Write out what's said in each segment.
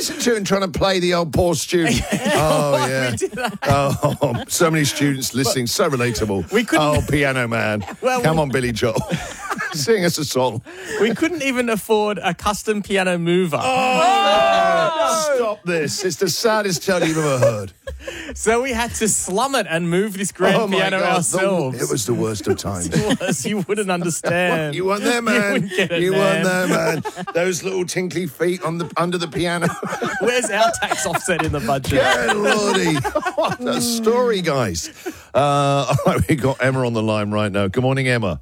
listen to him trying to play the old poor student. Oh, yeah. Oh, so many students listening. So relatable. Piano man. Come on, Billy Joel. Sing us a song. We couldn't even afford a custom piano mover. Stop this. It's the saddest tale you've ever heard. So we had to slum it and move this grand piano ourselves. It was the worst of times. It was. You wouldn't understand. You weren't there, man. You weren't there, man. Those little tinkly feet under the piano. Where's our tax offset in the budget? Good lordy. What a story, guys. All right, we got Emma on the line right now. Good morning, Emma.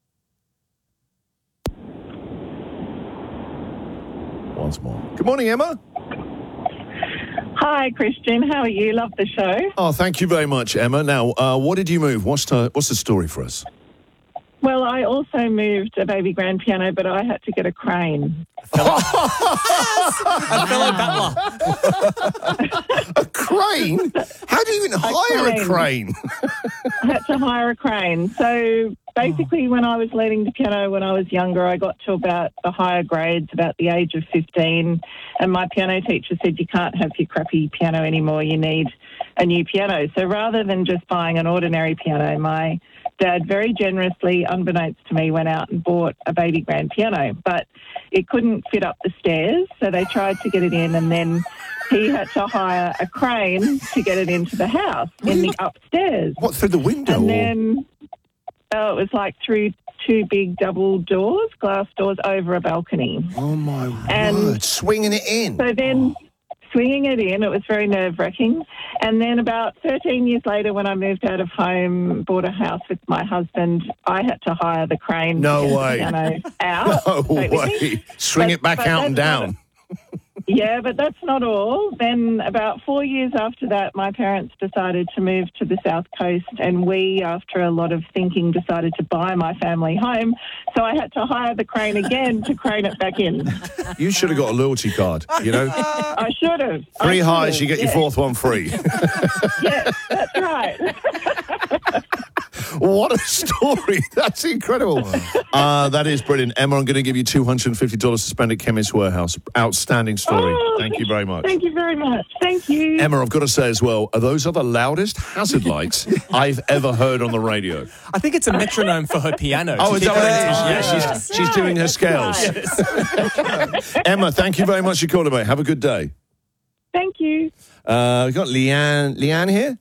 Once more. Good morning, Emma. Hi, Christian. How are you? Love the show. Oh, thank you very much, Emma. Now, what did you move? What's the story for us? Well, I also moved a baby grand piano, but I had to get a crane. A fellow battler. A crane? How do you even hire a crane? I had to hire a crane. So basically, when I was learning the piano when I was younger, I got to about the higher grades, about the age of 15, and my piano teacher said, you can't have your crappy piano anymore, you need a new piano. So rather than just buying an ordinary piano, my dad very generously, unbeknownst to me, went out and bought a baby grand piano, but it couldn't fit up the stairs, so they tried to get it in, and then he had to hire a crane to get it into the house in the upstairs. What, through the window? And then it was like through two big double doors, glass doors over a balcony. Oh, my word. Swinging it in. So then swinging it in, it was very nerve-wracking. And then about 13 years later, when I moved out of home, bought a house with my husband, I had to hire the crane No to get way. the piano out. No way. Swing it back out and down. Yeah, but that's not all. Then about 4 years after that, my parents decided to move to the South Coast, and we, after a lot of thinking, decided to buy my family home. So I had to hire the crane again to crane it back in. You should have got a loyalty card, you know? I should have. Three highs, you get your fourth one free. Yes, that's right. What a story. That's incredible. That is brilliant. Emma, I'm going to give you $250 to spend at Chemist Warehouse. Outstanding story. Thank you very much. Thank you very much. Thank you. Emma, I've got to say as well, those are the loudest hazard lights I've ever heard on the radio. I think it's a metronome for her piano. Oh, is that what it is? Yeah, she's doing her scales. Yes. Emma, thank you very much for calling, mate. Have a good day. Thank you. We've got Leanne here.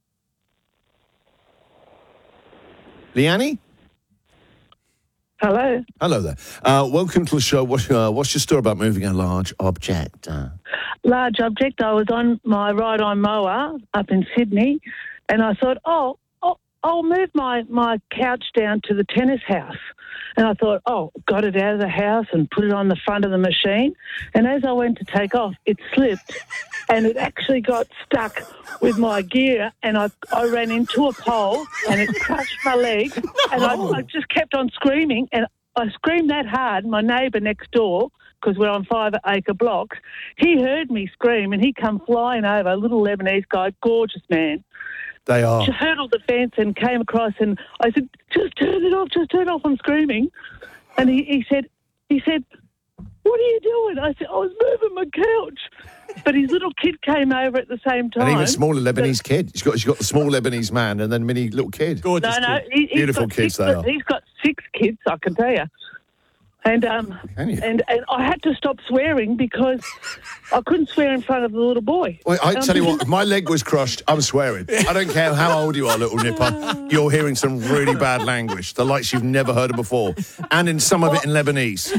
Leanne? Hello. Hello there. Welcome to the show. What's your story about moving a large object? Large object. I was on my ride-on mower up in Sydney, and I thought, I'll move my couch down to the tennis house. And I thought, got it out of the house and put it on the front of the machine. And as I went to take off, it slipped, and it actually got stuck with my gear, and I ran into a pole, and it crushed my leg. No. And I just kept on screaming, and I screamed that hard. My neighbour next door, because we're on 5-acre blocks, he heard me scream, and he come flying over, a little Lebanese guy, gorgeous man. They are. She hurdled the fence and came across, and I said, just turn it off, I'm screaming. And he said, what are you doing? I said, I was moving my couch. But his little kid came over at the same time. And even smaller Lebanese kid. She's got the small Lebanese man and then mini little kid. Gorgeous kid. Beautiful kids they are. He's got 6 kids, I can tell you. And and I had to stop swearing because I couldn't swear in front of the little boy. Well, I tell you what, if my leg was crushed, I'm swearing. I don't care how old you are, little nipper. You're hearing some really bad language, the likes you've never heard of before, and in some of it in Lebanese.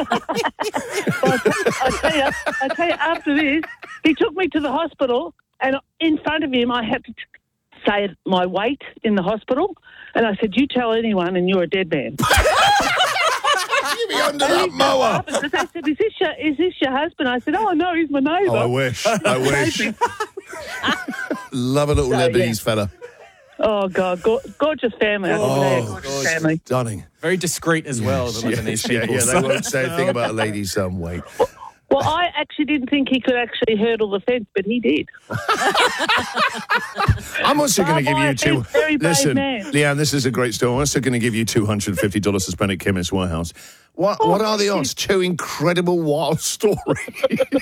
I tell you, after this, he took me to the hospital, and in front of him, I had to say my weight in the hospital, and I said, "You tell anyone, and you're a dead man." Get me under that mower. Because they said, is this your husband? I said, oh, no, he's my neighbour. Oh, I wish. Love a little Lebanese fella. Oh, God, gorgeous family. Gorgeous family. Stunning. Very discreet as well, the Lebanese people. Yeah, they won't say a thing about a lady's weight. Well, I actually didn't think he could actually hurdle the fence, but he did. I'm also going to give you two. Listen, man. Leanne, this is a great story. I'm also going to give you $250 to spend at Chemist Warehouse. What are the odds? Two incredible wild stories.